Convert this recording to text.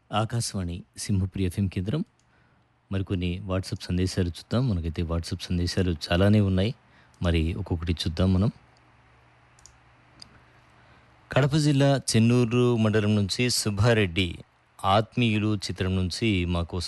Akashvani Simhapuri FM కేంద్రం. మరికొన్ని WhatsApp సందేశాలు చూద్దాం. మనకైతే వాట్సాప్ సందేశాలు చాలానే ఉన్నాయి. మరి ఒక్కొక్కటి చూద్దాం మనం. కడప జిల్లా చెన్నూరు మండలం నుంచి సుబ్బారెడ్డి ఆత్మీయులు చిత్రం నుంచి మా కోసం